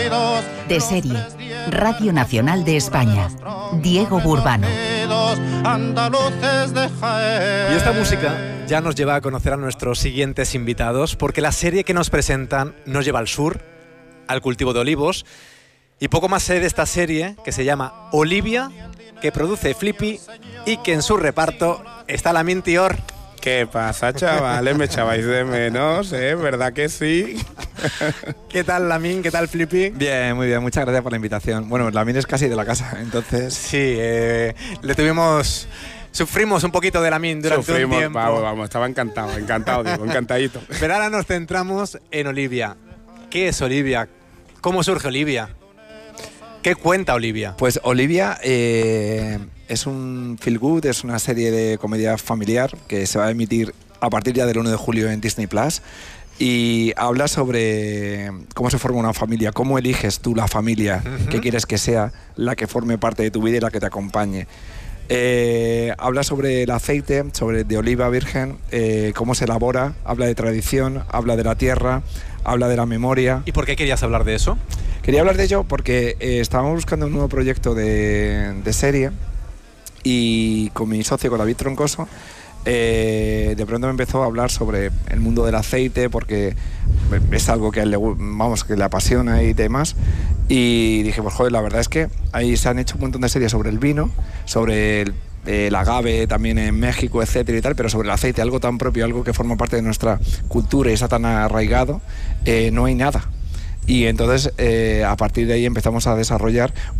De serie, Radio Nacional de España, Diego Burbano. Y esta música ya nos lleva a conocer a nuestros siguientes invitados, porque la serie que nos presentan nos lleva al sur, al cultivo de olivos, y poco más sé de esta serie, que se llama Olivia, que produce Flippy y que en su reparto está Lamin Tior. ¿Qué pasa, chavales? ¿Me echabais de menos, ¿Verdad que sí? ¿Qué tal, Lamin? ¿Qué tal, Flippy? Bien, muy bien. Muchas gracias por la invitación. Bueno, Lamin es casi de la casa, entonces... Sí, sufrimos un poquito de Lamin durante un tiempo. Vamos, estaba encantado, digo, encantadito. Pero ahora nos centramos en Olivia. ¿Qué es Olivia? ¿Cómo surge Olivia? ¿Qué cuenta Olivia? Pues Olivia es un feel good, es una serie de comedia familiar que se va a emitir a partir ya del 1 de julio en Disney Plus y habla sobre cómo se forma una familia, cómo eliges tú la familia que quieres que sea la que forme parte de tu vida y la que te acompañe. Habla sobre el aceite, de oliva virgen, cómo se elabora, habla de tradición, habla de la tierra, habla de la memoria. ¿Y por qué querías hablar de eso? Quería hablar de ello porque estábamos buscando un nuevo proyecto de serie y con mi socio, con David Troncoso, de pronto me empezó a hablar sobre el mundo del aceite porque es algo que a él que le apasiona y demás. Y dije, pues joder, la verdad es que ahí se han hecho un montón de series sobre el vino, sobre el agave también en México, etcétera y tal, pero sobre el aceite, algo tan propio, algo que forma parte de nuestra cultura y está tan arraigado, no hay nada. Y entonces a partir de ahí empezamos a desarrollar